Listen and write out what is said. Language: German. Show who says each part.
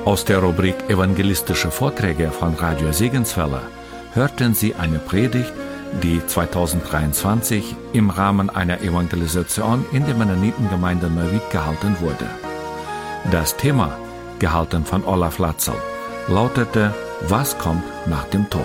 Speaker 1: Aus der Rubrik Evangelistische Vorträge von Radio Segenswelle hörten Sie eine Predigt, die 2023 im Rahmen einer Evangelisation in der Mennonitengemeinde Neuwied gehalten wurde. Das Thema, gehalten von Olaf Latzel, lautete: Was kommt nach dem Tod?